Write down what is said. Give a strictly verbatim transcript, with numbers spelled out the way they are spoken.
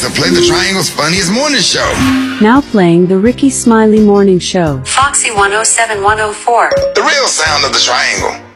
to play the Triangle's funniest morning show. Now playing the Ricky Smiley Morning Show. Foxy one oh seven one oh four. The real sound of the Triangle.